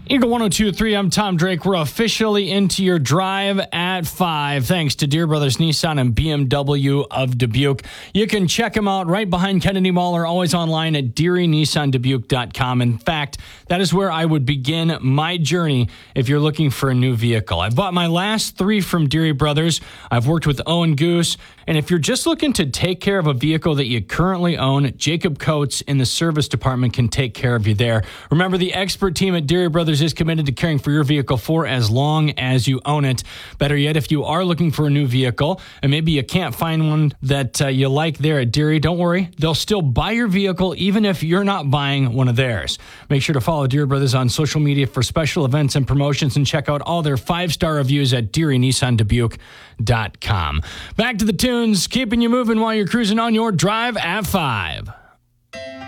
Eagle 102.3, I'm Tom Drake. We're officially into your drive at 5, thanks to Deere Brothers Nissan and BMW of Dubuque. You can check them out right behind Kennedy Mall or always online at DearyNissanDubuque.com. In fact, that is where I would begin my journey if you're looking for a new vehicle. I've bought my last 3 from Deere Brothers. I've worked with Owen Goose. And if you're just looking to take care of a vehicle that you currently own, Jacob Coates in the service department can take care of you there. Remember, the expert team at Deere Brothers is committed to caring for your vehicle for as long as you own it. Better yet, if you are looking for a new vehicle and maybe you can't find one that you like there at Deere, don't worry. They'll still buy your vehicle even if you're not buying one of theirs. Make sure to follow Deere Brothers on social media for special events and promotions and check out all their 5-star reviews at DearyNissanDubuque.com. Back to the tunes, keeping you moving while you're cruising on your drive at 5.